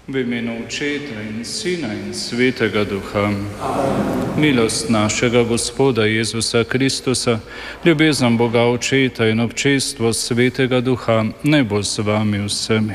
V imenu Očeta in Sina in Svetega Duha. Milost našega Gospoda Jezusa Kristusa, ljubezen Boga Očeta in občestvo Svetega Duha naj bo z vami vsemi.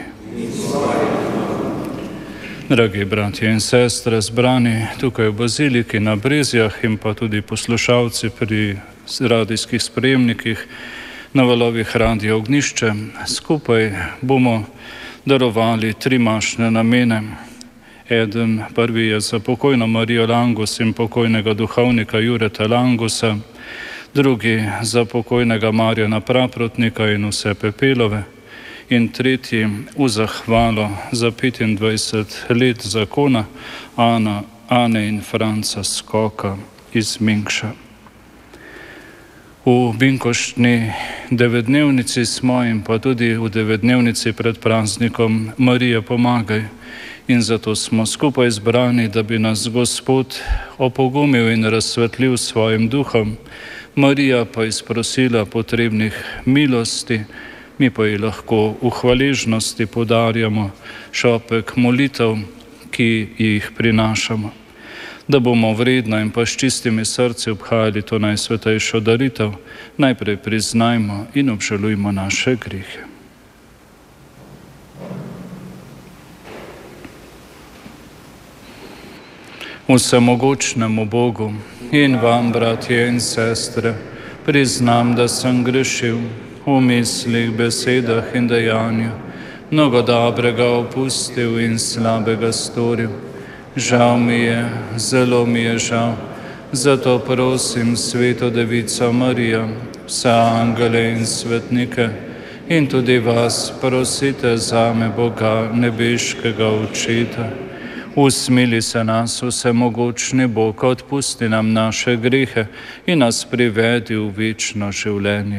Dragi bratje in sestre, zbrani tukaj v baziliki na Brezjah in pa tudi poslušalci pri radijskih sprejemnikih na valovih Radia Ognjišče, skupaj bomo darovali 3 mašne namene. Prvi je za pokojno Marijo Langus in pokojnega duhovnika Jureta Langusa, drugi za pokojnega Marjana Praprotnika in vse Pepelove in tretji v zahvalo za 25 let zakona Ane in Franca Skoka iz Minkša. V binkoštni 9-dnevnici smo in pa tudi v 9-dnevnici pred praznikom Marija pomagaj in zato smo skupaj zbrani, da bi nas Gospod opogumil in razsvetlil svojim duhom, Marija pa izprosila potrebnih milosti, mi pa ji lahko v hvaležnosti podarjamo šopek molitev, ki jih prinašamo. Da bomo vredno in pa s čistimi srci obhajali to najsvetejšo daritev, najprej priznajmo in obžalujmo naše grehe. Vsemogočnemu Bogu in vam, bratje in sestre, priznam, da sem grešil v mislih, besedah in dejanju, mnogo dobrega opustil in slabega storil. Žal mi je, zelo mi je žal, zato prosim Sveto Devico Marijo, vse angele in svetnike in tudi vas prosite zame, Boga nebeškega Očeta. Usmili se nas, vsemogočni Bog, odpusti nam naše grehe in nas privedi v večno življenje.